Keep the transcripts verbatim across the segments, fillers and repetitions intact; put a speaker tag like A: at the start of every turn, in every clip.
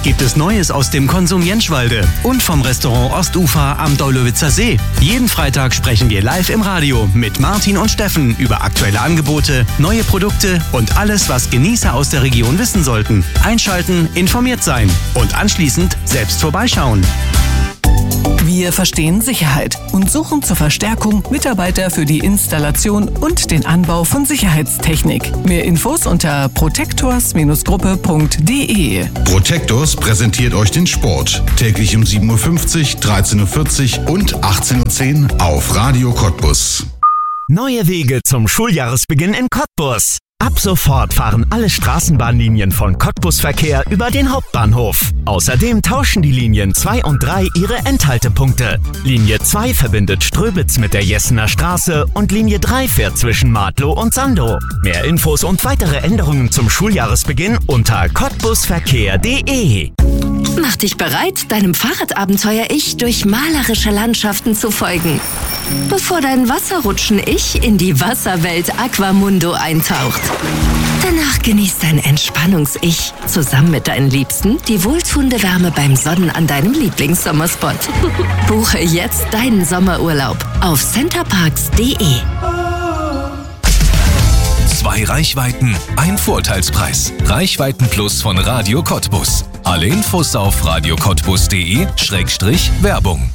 A: gibt es Neues aus dem Konsum Jenschwalde und vom Restaurant Ostufer am Daulowitzer See. Jeden Freitag sprechen wir live im Radio mit Martin und Steffen über aktuelle Angebote, neue Produkte und alles, was Genießer aus der Region wissen sollten. Einschalten, informiert sein und anschließend selbst vorbeischauen.
B: Wir verstehen Sicherheit und suchen zur Verstärkung Mitarbeiter für die Installation und den Anbau von Sicherheitstechnik. Mehr Infos unter protectors Gruppe punkt de.
C: Protectors präsentiert euch den Sport. Täglich um sieben Uhr fünfzig, dreizehn Uhr vierzig und achtzehn Uhr zehn auf Radio Cottbus.
D: Neue Wege zum Schuljahresbeginn in Cottbus. Ab sofort fahren alle Straßenbahnlinien von Cottbus Verkehr über den Hauptbahnhof. Außerdem tauschen die Linien zwei und drei ihre Endhaltepunkte. Linie zwei verbindet Ströbitz mit der Jessener Straße und Linie drei fährt zwischen Martlow und Sandow. Mehr Infos und weitere Änderungen zum Schuljahresbeginn unter cottbusverkehr punkt de.
E: Mach dich bereit, deinem Fahrradabenteuer-Ich durch malerische Landschaften zu folgen, bevor dein Wasserrutschen-Ich in die Wasserwelt Aquamundo eintaucht. Danach genießt dein Entspannungs-Ich zusammen mit deinen Liebsten die wohltuende Wärme beim Sonnen an deinem Lieblingssommerspot. Buche jetzt deinen Sommerurlaub auf centerparks punkt de.
F: Zwei Reichweiten, ein Vorteilspreis. Reichweiten Plus von Radio Cottbus. Alle Infos auf radio cottbus punkt de Schrägstrich Werbung.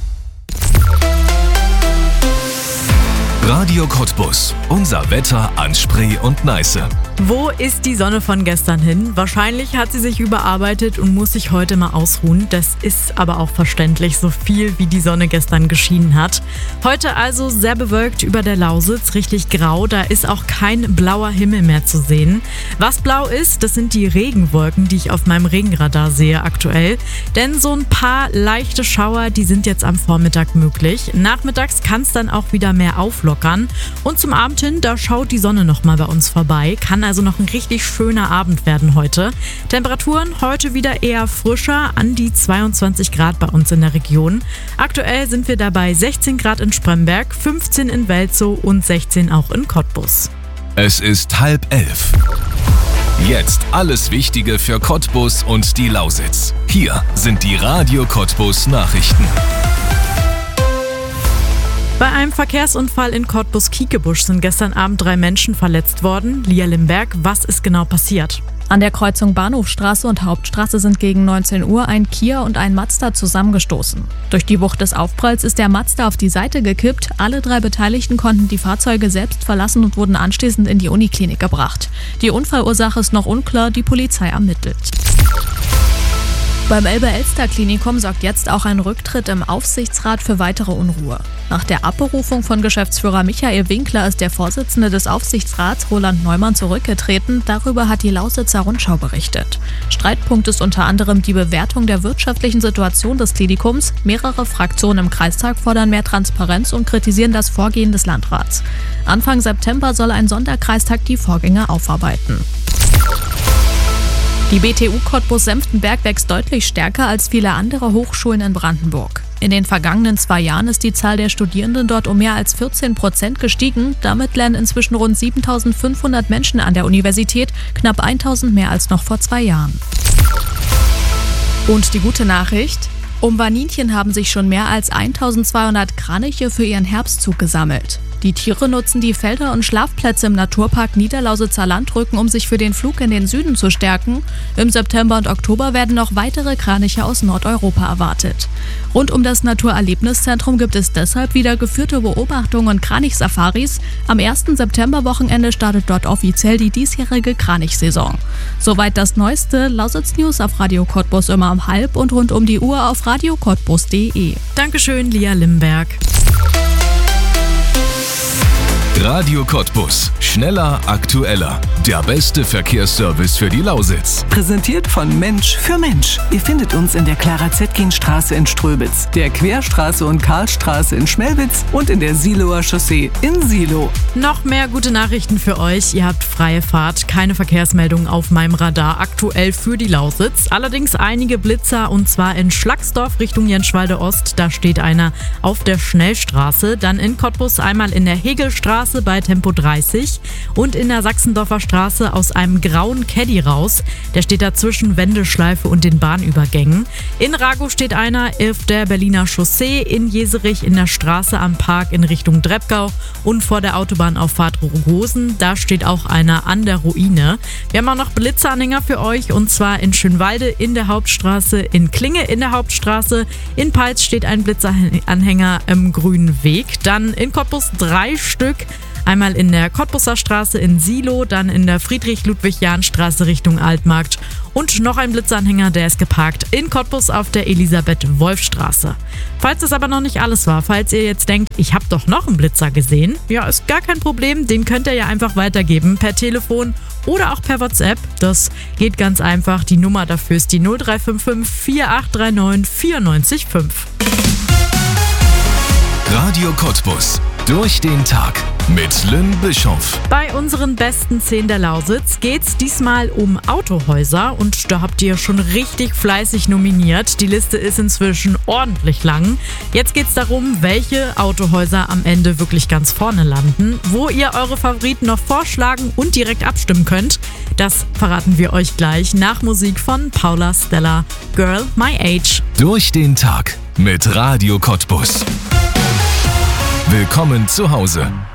F: Radio Cottbus. Unser Wetter an Spree und Neiße.
G: Wo ist die Sonne von gestern hin? Wahrscheinlich hat sie sich überarbeitet und muss sich heute mal ausruhen. Das ist aber auch verständlich, so viel wie die Sonne gestern geschienen hat. Heute also sehr bewölkt über der Lausitz, richtig grau. Da ist auch kein blauer Himmel mehr zu sehen. Was blau ist, das sind die Regenwolken, die ich auf meinem Regenradar sehe aktuell. Denn so ein paar leichte Schauer, die sind jetzt am Vormittag möglich. Nachmittags kann es dann auch wieder mehr auflockern. Und zum Abend hin, da schaut die Sonne nochmal bei uns vorbei. Kann also noch ein richtig schöner Abend werden heute. Temperaturen heute wieder eher frischer, an die zweiundzwanzig Grad bei uns in der Region. Aktuell sind wir dabei sechzehn Grad in Spremberg, fünfzehn in Welzow und sechzehn auch in Cottbus.
F: Es ist halb elf. Jetzt alles Wichtige für Cottbus und die Lausitz. Hier sind die Radio Cottbus Nachrichten.
G: Bei einem Verkehrsunfall in Cottbus-Kiekebusch sind gestern Abend drei Menschen verletzt worden. Lia Limberg, was ist genau passiert?
H: An der Kreuzung Bahnhofstraße und Hauptstraße sind gegen neunzehn Uhr ein Kia und ein Mazda zusammengestoßen. Durch die Wucht des Aufpralls ist der Mazda auf die Seite gekippt. Alle drei Beteiligten konnten die Fahrzeuge selbst verlassen und wurden anschließend in die Uniklinik gebracht. Die Unfallursache ist noch unklar, die Polizei ermittelt. Beim Elbe-Elster-Klinikum sorgt jetzt auch ein Rücktritt im Aufsichtsrat für weitere Unruhe. Nach der Abberufung von Geschäftsführer Michael Winkler ist der Vorsitzende des Aufsichtsrats, Roland Neumann, zurückgetreten. Darüber hat die Lausitzer Rundschau berichtet. Streitpunkt ist unter anderem die Bewertung der wirtschaftlichen Situation des Klinikums. Mehrere Fraktionen im Kreistag fordern mehr Transparenz und kritisieren das Vorgehen des Landrats. Anfang September soll ein Sonderkreistag die Vorgänge aufarbeiten. Die B T U Cottbus-Senftenberg wächst deutlich stärker als viele andere Hochschulen in Brandenburg. In den vergangenen zwei Jahren ist die Zahl der Studierenden dort um mehr als vierzehn Prozent gestiegen. Damit lernen inzwischen rund siebentausendfünfhundert Menschen an der Universität, knapp tausend mehr als noch vor zwei Jahren. Und die gute Nachricht: Umwaninchen haben sich schon mehr als eintausendzweihundert Kraniche für ihren Herbstzug gesammelt. Die Tiere nutzen die Felder und Schlafplätze im Naturpark Niederlausitzer Landrücken, um sich für den Flug in den Süden zu stärken. Im September und Oktober werden noch weitere Kraniche aus Nordeuropa erwartet. Rund um das Naturerlebniszentrum gibt es deshalb wieder geführte Beobachtungen und Kranichsafaris. Am ersten Septemberwochenende startet dort offiziell die diesjährige Kranichsaison. Soweit das Neueste. Lausitz News auf Radio Cottbus immer um halb und rund um die Uhr auf radio cottbus punkt de.
G: Dankeschön, Lia Limberg.
F: Radio Cottbus. Schneller, aktueller. Der beste Verkehrsservice für die Lausitz.
B: Präsentiert von Mensch für Mensch. Ihr findet uns in der Clara-Zetkin-Straße in Ströbitz, der Querstraße und Karlstraße in Schmelwitz und in der Siloer Chaussee in Silow.
G: Noch mehr gute Nachrichten für euch. Ihr habt freie Fahrt, keine Verkehrsmeldungen auf meinem Radar aktuell für die Lausitz. Allerdings einige Blitzer, und zwar in Schlagsdorf Richtung Jenschwalde Ost. Da steht einer auf der Schnellstraße. Dann in Cottbus einmal in der Hegelstraße Straße bei Tempo dreißig und in der Sachsendorfer Straße aus einem grauen Caddy raus. Der steht da zwischen Wendeschleife und den Bahnübergängen. In Ragow steht einer auf der Berliner Chaussee, in Jeserich in der Straße am Park in Richtung Dreppgau und vor der Autobahnauffahrt Rogosen. Da steht auch einer an der Ruine. Wir haben auch noch Blitzeranhänger für euch und zwar in Schönwalde in der Hauptstraße, in Klinge in der Hauptstraße, in Peitz steht ein Blitzeranhänger im grünen Weg, dann in Cottbus drei Stück. Einmal in der Cottbuser Straße in Silo, dann in der Friedrich-Ludwig-Jahn-Straße Richtung Altmarkt und noch ein Blitzanhänger, der ist geparkt in Cottbus auf der Elisabeth-Wolf-Straße. Falls das aber noch nicht alles war, falls ihr jetzt denkt, ich habe doch noch einen Blitzer gesehen, ja, ist gar kein Problem, den könnt ihr ja einfach weitergeben per Telefon oder auch per WhatsApp. Das geht ganz einfach, die Nummer dafür ist die null drei fünf fünf vier acht drei neun vier neun fünf.
F: Radio Cottbus. Durch den Tag mit Lynn Bischoff.
G: Bei unseren besten zehn der Lausitz geht's diesmal um Autohäuser und da habt ihr schon richtig fleißig nominiert. Die Liste ist inzwischen ordentlich lang. Jetzt geht's darum, welche Autohäuser am Ende wirklich ganz vorne landen. Wo ihr eure Favoriten noch vorschlagen und direkt abstimmen könnt, das verraten wir euch gleich nach Musik von Paula Stella, Girl My Age.
F: Durch den Tag mit Radio Cottbus. Willkommen zu Hause.